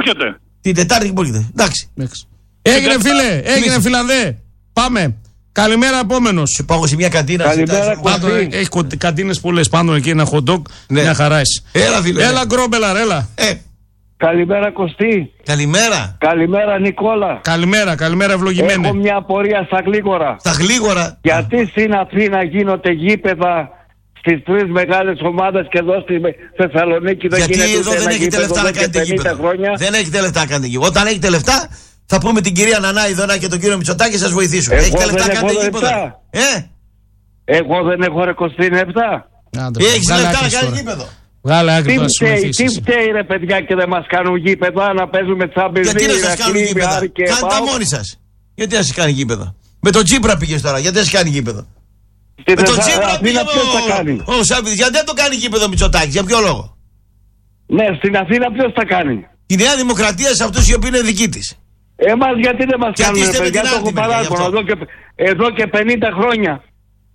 έρχεται. Την Τετάρτη που έρχεται. Εντάξει. Έγινε φίλε, έγινε Φιλανδέ. Πάμε. Καλημέρα, επόμενος. Σε πάω σε μια καντίνα. Καλημέρα, Πάντων, έχει καντίνες πολλές πάνω εκεί, ένα hot dog. Μια χαρά είσαι. Έλα, φίλε. Έλα, Γκρόμπελαρ, έλα. Καλημέρα, Κωστή. Καλημέρα. Καλημέρα, Νικόλα. Καλημέρα, ευλογημένη. Έχω μια απορία στα γλίγορα. Στα γλίγορα. Γιατί στην Αθήνα γίνονται γήπεδα στις τρεις μεγάλες ομάδες και εδώ στη Θεσσαλονίκη δεν γίνεται? Γιατί εδώ δεν έχετε λεφτά να κάνετε γήπεδο. Δεν έχετε λεφτά να κάνετε γήπεδο. Όταν έχετε λεφτά, θα πούμε την κυρία Νανά Ιδώνα και τον κύριο Μητσοτάκη σας βοηθήσουν. Έχετε λεφτά να κάνετε γήπεδο. Εγώ δεν έχω ρε Κωστή λεφτά. Έχεις λεφτά να κάνεις γήπεδο. Βγάλε άκρη τώρα Τι φταίει ρε παιδιά και δεν μας κάνουν γήπεδα να παίζουμε Champions League? Γιατί να σας κάνουν γήπεδα? Κάντε τα μόνοι σας. Γιατί να σας κάνει γήπεδο? Με τον Τσίπρα πήγες τώρα, γιατί να σας κάνει γήπεδο? Με τον Τσίπρα πήγε ο Σάββιδης, γιατί δεν το κάνει γήπεδο Μητσοτάκης, για ποιο λόγο? Ναι, στην Αθήνα ποιος τα κάνει? Η Νέα Δημοκρατία σε αυτούς οι οποίοι είναι δικοί της. Εμάς γιατί δεν μας κάνουν παιδιά, το έχω παράπονο εδώ και 50 χρόνια.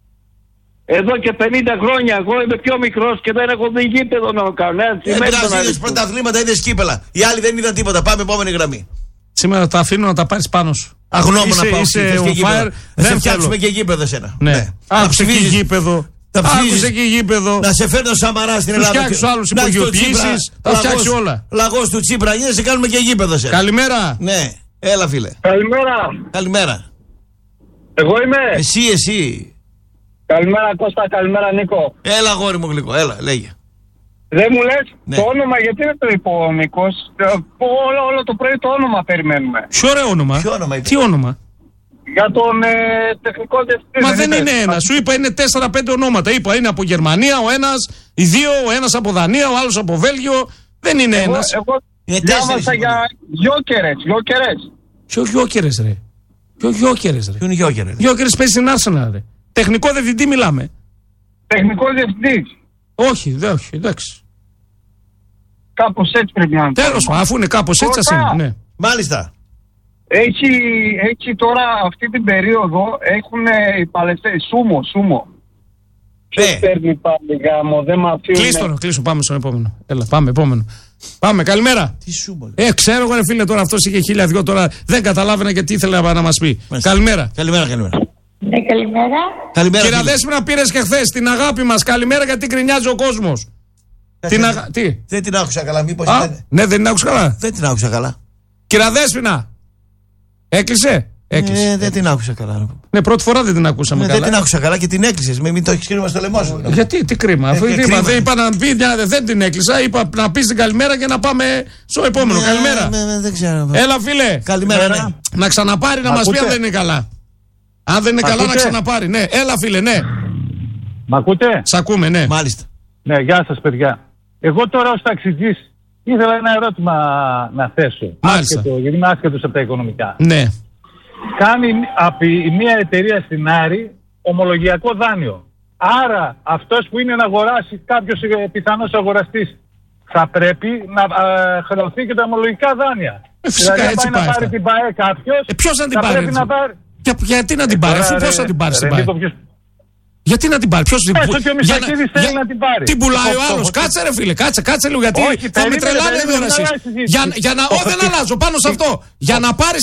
Εδώ και 50 χρόνια, εγώ είμαι πιο μικρός και δεν έχω δει γήπεδο να το κάνω. Είδες πρωταθλήματα, είδες κύπελα. Οι άλλοι δεν είδαν τίποτα. Πάμε επόμενη γραμμή. Σήμερα τα αφήνω να τα πάρεις πάνω σου. Αγνώμονα πάω. Δεν σε φτιάξουμε και γήπεδο εσένα. Ναι. Άκουσε και γήπεδο. Άκουσε και γήπεδο. Να σε φέρνω Σαμαρά στην Ελλάδα. Να φτιάξεις άλλους υπογειοποιήσεις. Θα φτιάξει όλα. Λαγός του Τσίπρα, να σε κάνουμε και γήπεδο εσένα. Καλημέρα. Ναι, έλα φίλε. Καλημέρα. Εγώ είμαι. Εσύ. Καλημέρα Κώστα, καλημέρα Νίκο. Έλα γόρι μου γλυκό, έλα, λέγε. Δεν μου λες Ναι. το όνομα, γιατί δεν το είπε ο Νίκος? Όλο το πρωί το όνομα περιμένουμε. Ποιο ωραίο όνομα? Τι όνομα? Για τον τεχνικό διευθυντή. Μα δεν είναι ένα. Σου είπα είναι 4-5 ονόματα. Είπα είναι από Γερμανία ο ένας, οι δύο, ο ένας από Δανία, ο άλλος από Βέλγιο. Δεν είναι ένας. Εγώ διάβασα για Γιόκερες. Ποιο Γιόκερες ρε? Ποιο Γιόκερες ρε? Ποιο είναι Γιόκερες? Γιόκερες παίζει στην Arsenal ρε. Τεχνικό διευθυντή μιλάμε. Τεχνικό διευθυντή. Όχι, εντάξει. Κάπως έτσι πρέπει να είναι. Τέλος πάντων, αφού είναι κάπως έτσι ας είναι. Ναι. Μάλιστα. Έχει τώρα αυτή την περίοδο έχουν οι Παλαιστίνοι Σούμο. Ποιος παίρνει πάλι γάμο, δεν μ' αφήνουν. Κλείστο, πάμε στον επόμενο. Έλα, πάμε επόμενο. Πάμε, καλημέρα. Τι Σούμο? Ξέρω εγώ ρε φίλε τώρα, αυτός είχε 1002 τώρα, δεν καταλάβαινα και τι ήθελε να μας πει. Καλημέρα. Καλημέρα. Ναι, καλημέρα. Κύριε Δέσποινα, πήρες και χθες την αγάπη μας. Καλημέρα, γιατί γκρινιάζει ο κόσμος. Τι? Δεν την άκουσα καλά, μήπως ήταν? Ναι, δεν την άκουσα καλά. Δεν την άκουσα καλά. Κύριε Δέσποινα, έκλεισε. Δεν την άκουσα καλά. Ναι, πρώτη φορά δεν την ακούσαμε καλά. Δεν την άκουσα καλά και την έκλεισες. Μην το έχεις κρίμα στο λαιμό σου. Γιατί, τι κρίμα. Αφού δεν είπα να πει, δεν την έκλεισα. Είπα να πεις την καλημέρα και να πάμε στο επόμενο. Καλημέρα. Δεν ξέρω. Έλα, φίλε. Καλημέρα. Να ξαναπάρει να μας πει αν δεν είναι καλά. Αν δεν είναι καλά να ξαναπάρει. Ναι, έλα φίλε, ναι. Μ' ακούτε? Σ' ακούμε, ναι. Μάλιστα. Ναι, γεια σας παιδιά. Εγώ τώρα ως ταξιτζής ήθελα ένα ερώτημα να θέσω. Μάλιστα. Γιατί είμαι άσχετος από τα οικονομικά. Ναι. Κάνει από μια εταιρεία στην Άρη ομολογιακό δάνειο. Άρα αυτός που είναι να αγοράσει, κάποιος πιθανός αγοραστής, θα πρέπει να χρεωθεί και τα ομολογικά δάνεια. Φυσικά δηλαδή, έτσι πάει. Να πάρει την ΠΑΕ κάποιος, ποιος να την θα πάρει? πρέπει να πάρει. Γιατί να την πάρει, αφού πώς θα την πάρει στην ΠΑΕ? Γιατί να την πάρει, ποιος την πάρει? Έστω και ο Μητσακίδης θέλει να την πάρει. Την πουλάει ο άλλος. Κάτσε ρε φίλε, κάτσε λίγο, γιατί θα με τρελάνε εδώ εσείς. Δεν αλλάζω πάνω σε αυτό. Για να πάρεις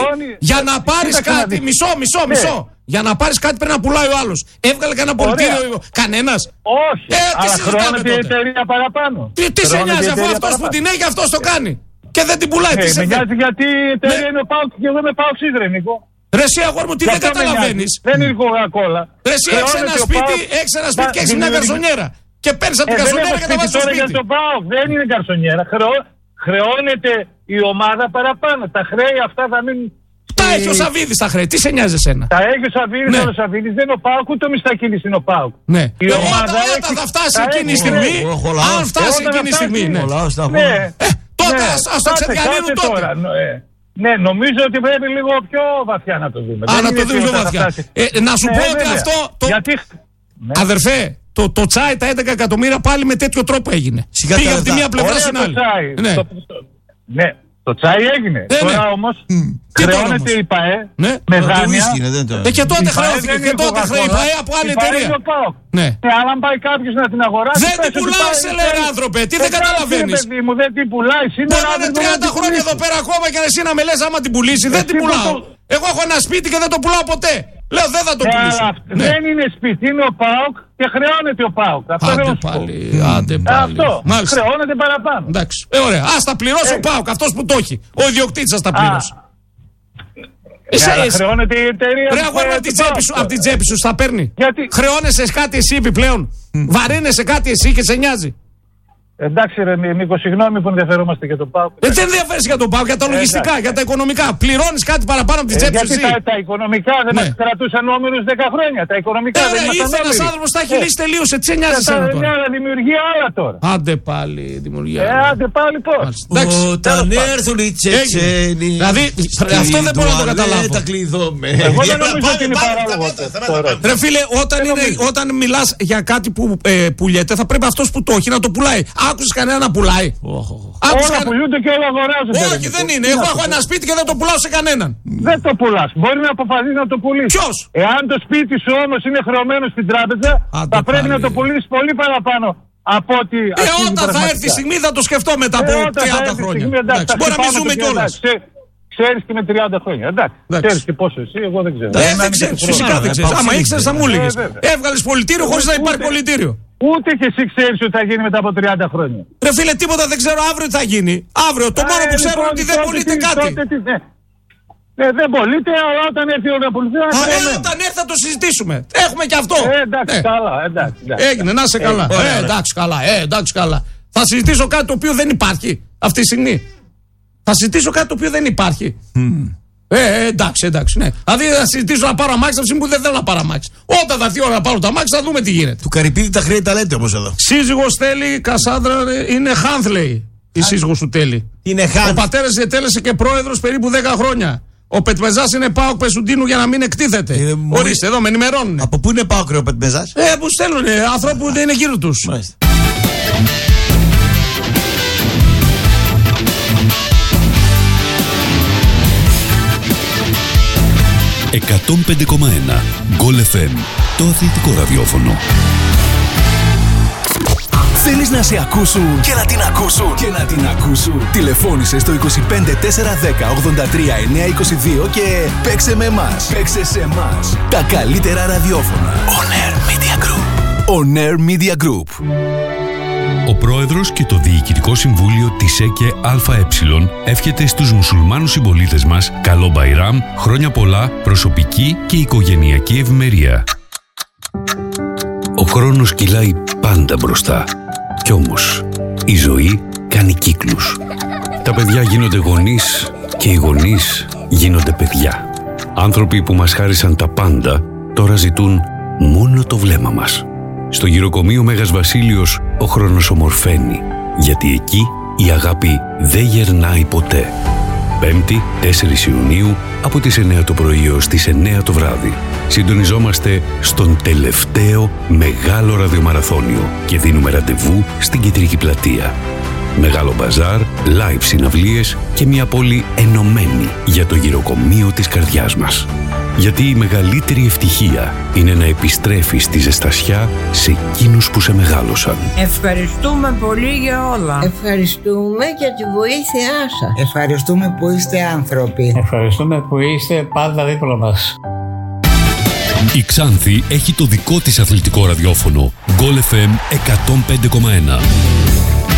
κάτι, μισό. Για να πάρεις κάτι πρέπει να πουλάει ο άλλος. Έβγαλε κανένα πολιτήριο κανένας? Όχι. Αλλά χρεώνεται η εταιρεία παραπάνω. Τι σε νοιάζει, αφού αυτός που την έχει αυτός το κάνει. Και δεν την πουλάει. Με νοιάζει γιατί η εταιρεία είναι ο ΠΑΟΚ και εγώ είμαι ΠΑΟΚ Νίκο. Ρε εσύ αγόρι μου, τι δεν καταλαβαίνεις? Δεν είναι κοκακόλα. Ρε εσύ έχεις ένα σπίτι και έχεις μια γαρσονιέρα. Και παίρνεις από την γαρσονιέρα και τα βάζεις στο σπίτι. Για τον ΠΑΟΚ δεν είναι γαρσονιέρα. Χρεώνεται η ομάδα παραπάνω. Τα χρέη αυτά θα μείνουν. Τα έχει ο Σαββίδης τα χρέη. Τι σε νοιάζει εσένα? Τα έχει ο Σαββίδης, αλλά ο Σαββίδης δεν είναι ο ΠΑΟΚ, ούτε ο Μιστακίδης είναι ο ΠΑΟΚ. Ναι. Όταν θα φτάσει εκείνη η στιγμή. Αν φτάσει εκείνη η στιγμή. Τότε ας το ξεδιαλύνουν τότε. Ναι, νομίζω ότι πρέπει λίγο πιο βαθιά να το δούμε. Να το δούμε πιο βαθιά. Να σου πω ότι αυτό. Αδερφέ, το τσάι τα 11 εκατομμύρια πάλι με τέτοιο τρόπο έγινε. Πήγε από τη μία πλευρά στην άλλη. Ναι. Το τσάι έγινε. Τώρα όμως χρεώνεται η ΠΑΕ με δάνεια. Και τότε χρεώθηκε. Και τότε χρεώθηκε η ΠΑΕ από άλλη εταιρεία. Αλλά αν πάει κάποιος να την αγοράσει. Δεν την πουλάει, σε λέει, άνθρωπε. Τι δεν καταλαβαίνεις. Δεν την πουλάει σήμερα. Μπορεί να είναι 30 χρόνια εδώ πέρα ακόμα και εσύ να με λες άμα την πουλήσει. Δεν την πουλάω. Εγώ έχω ένα σπίτι και δεν το πουλάω ποτέ. Λέω δεν θα το πουλήσω. Δεν είναι σπίτι, είναι ο ΠΑΟΚ και χρεώνεται ο ΠΑΟΚ. Άντε πάλι. Αυτό. Χρεώνεται παραπάνω. Εντάξει. Ωραία. Ας τα πληρώσει ο ΠΑΟΚ, αυτός που το έχει. Ο ιδιοκτήτης ας τα πληρώσει. Χρεώνεται η εταιρεία. Ρε αγόρι, από την τσέπη σου θα παίρνει. Χρεώνεσαι κάτι εσύ επιπλέον. Βαρύνεσαι κάτι εσύ και σε νοιάζει. Εντάξει, ρε Νίκο, συγγνώμη που ενδιαφερόμαστε για τον ΠΑΟΚ. Δεν ενδιαφέρεσαι για τον ΠΑΟΚ, για τα λογιστικά, για τα οικονομικά. Πληρώνεις κάτι παραπάνω από την τσέπη σου. Γιατί τα οικονομικά δεν μας κρατούσαν όμοιρους 10 χρόνια. Τα οικονομικά δεν μας ήρθε ένας άνθρωπος, τα έχει λύσει τελείως. Έτσι σε νοιάζει εσένα τώρα. Δημιουργεί άλλα τώρα. Άντε πάλι, δημιουργία. Άντε πάλι πώς. Όταν έρθουν οι Τσετσένοι. Δηλαδή, αυτό δεν μπορώ να το καταλάβω. Εγώ δεν νομίζω ότι είναι παράλογο. Ρε φίλε, όταν μιλάς για κάτι που πουλιέται, θα πρέπει αυτός που το έχει να το πουλάει. Άκουσες κανένα να πουλάει? Όλα πουλούνται και όλα αγοράζονται. Όχι, δεν είναι. Εγώ έχω ένα σπίτι και δεν το πουλάω σε κανέναν. Δεν το πουλάς. Μπορεί να αποφασίσει να το πουλήσει. Ποιος? Εάν το σπίτι σου όμως είναι χρεωμένο στην τράπεζα, θα πρέπει να το πουλήσεις πολύ παραπάνω από ότι. Όταν θα έρθει η στιγμή θα το σκεφτώ μετά από 30 χρόνια. Μπορεί να μην ζούμε κιόλας. Ξέρεις και με 30 χρόνια. Εντάξει. Ξέρεις και πόσο εσύ, εγώ δεν ξέρω. Δεν ξέρεις. Φυσικά δεν ξέρεις. Άμα ήξερες θα μου έλεγες. Έβγαλες πολιτήριο χωρίς να υπάρχει πολιτήριο. Ούτε και εσύ ξέρεις ότι θα γίνει μετά από 30 χρόνια. Ρε φίλε, τίποτα δεν ξέρω αύριο τι θα γίνει. Αύριο το μόνο που ξέρω είναι ότι δεν πωλείται κάτι. Δεν πωλείται, αλλά όταν έρθει ο να πουληθεί. Όταν έρθει θα το συζητήσουμε. Έχουμε και αυτό. Εντάξει, καλά. Έγινε, να είσαι καλά. Εντάξει, καλά. Θα συζητήσω κάτι το οποίο δεν υπάρχει αυτή τη στιγμή. Θα συζητήσω κάτι το οποίο δεν υπάρχει. Εντάξει, ναι. Δηλαδή θα συζητήσω να πάρω αμάξι από τη στιγμή που δεν θέλω να πάρω αμάξι. Όταν θα έρθει η ώρα να πάρω το αμάξι θα δούμε τι γίνεται. Του Καρυπίδη τα χρέη τα λέτε όμως εδώ. Σύζυγος Τέλη, Κασάνδρα, είναι Χάνθ λέει. Η σύζυγος του Τέλη. Είναι Χάνθ. Ο πατέρας διετέλεσε και πρόεδρος περίπου 10 χρόνια. Ο Πετμεζάς είναι ΠΑΟΚ Πεσουντίνου για να μην εκτίθεται. Ορίστε, εδώ με ενημερώνουν. Από πού είναι ΠΑΟΚ ο Πετμεζάς? Που στέλνουν ανθρώπου που είναι γύρω τους. 105,1 Goal FM, το αθλητικό ραδιόφωνο. Θέλεις να σε ακούσουν και να την ακούσουν. Τηλεφώνησε στο 25 410 83 922 και παίξε με εμάς. Παίξε σε εμάς. Τα καλύτερα ραδιόφωνα. On Air Media Group. On Air Media Group. Ο πρόεδρος και το Διοικητικό Συμβούλιο της ΕΚΕ ΑΕ εύχεται στους μουσουλμάνους συμπολίτες μας καλό Μπαϊράμ, χρόνια πολλά, προσωπική και οικογενειακή ευημερία. Ο χρόνος κυλάει πάντα μπροστά. Κι όμως η ζωή κάνει κύκλους. Τα παιδιά γίνονται γονείς και οι γονείς γίνονται παιδιά. Άνθρωποι που μας χάρισαν τα πάντα τώρα ζητούν μόνο το βλέμμα μας. Στο γυροκομείο Μέγας Βασίλειος ο χρόνος ομορφαίνει, γιατί εκεί η αγάπη δεν γερνάει ποτέ. 5η, 4 Ιουνίου, από τις 9 το πρωί έως τις 9 το βράδυ. Συντονιζόμαστε στον τελευταίο μεγάλο ραδιομαραθώνιο και δίνουμε ραντεβού στην Κεντρική Πλατεία. Μεγάλο μπαζάρ, live συναυλίες και μια πόλη ενωμένη για το γυροκομείο της καρδιάς μας. Γιατί η μεγαλύτερη ευτυχία είναι να επιστρέφεις τη ζεστασιά σε εκείνους που σε μεγάλωσαν. Ευχαριστούμε πολύ για όλα. Ευχαριστούμε για τη βοήθειά σας. Ευχαριστούμε που είστε άνθρωποι. Ευχαριστούμε που είστε πάντα δίπλα μας. Η Ξάνθη έχει το δικό της αθλητικό ραδιόφωνο. Goal FM 105,1.